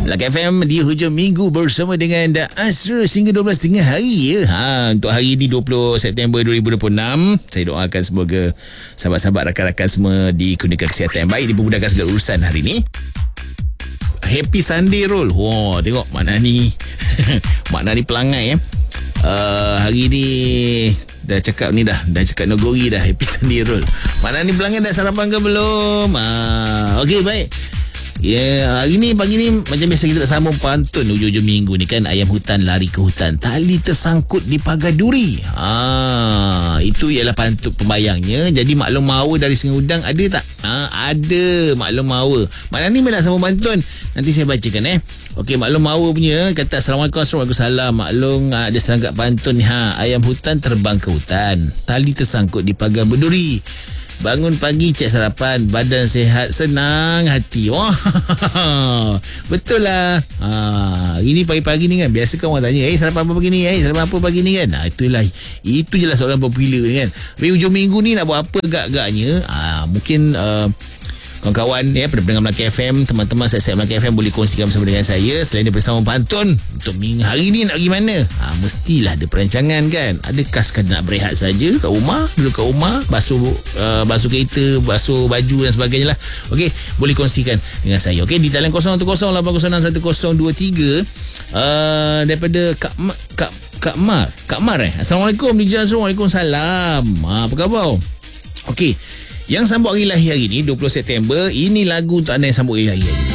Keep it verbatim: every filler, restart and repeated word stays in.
Melaka F M di hujung minggu bersama dengan Da Asra hingga dua belas tengah hari ya. Ha, untuk hari ini dua puluh September dua ribu dua puluh enam, saya doakan semoga sahabat-sahabat rakan-rakan semua dikurniakan kesihatan yang baik, dipermudahkan segala urusan hari ini. Happy Sunday roll. Wah, tengok makna ni. Makna ni pelangai ya. Uh, hari ni dah cakap ni dah dah cakap nogori dah Happy Sunday roll. Mana ni pelanggan dah sarapan ke belum? Ah, okey baik. Ya, yeah, hari ni pagi ni macam biasa kita tak sambung pantun hujung-hujung minggu ni kan. Ayam hutan lari ke hutan, tali tersangkut di pagar duri. Ah, itu ialah pantun pembayangnya. Jadi maklum mawa dari Sungai Udang ada tak? Ah, ada maklum mawa. Mana ni nak sambung pantun? Nanti saya bacakan eh. Okey, maklum mawa punya kata Assalamualaikum Assalamualaikum salam. Maklum ada serangga pantun ni ha. Ayam hutan terbang ke hutan, tali tersangkut di pagar berduri. Bangun pagi cek sarapan, badan sihat senang hati. Wah, betul lah. Ha, ini pagi-pagi ni kan biasa kan orang tanya, "Eh, sarapan apa pagi ni? Eh, sarapan apa pagi ni?" kan. Ha, itulah itu jelah soalan popular kan. Tapi hujung minggu ni nak buat apa gak-gaknya? Ha, mungkin uh, kawan-kawan ya, pendengar Melaka F M, teman-teman saya Melaka F M boleh kongsikan bersama dengan saya. Selain daripada sama pantun, untuk minggu hari ni nak pergi mana? Ha, mestilah ada perancangan kan. Adakah sekadar nak berehat saja kat rumah, duduk kat rumah, basuh uh, basuh kereta, basuh baju dan sebagainya lah. Okey, boleh kongsikan dengan saya. Okey, di talian kosong satu kosong lapan kosong enam satu kosong dua tiga uh, daripada Kak Ma, Kak Kak Mar, Kak Mar eh. Assalamualaikum D J Azrul. Waalaikumsalam. Ha, apa khabar? Okey. Yang sambut hari lahir hari ni dua puluh September, ini lagu untuk anda yang sambut hari lahir.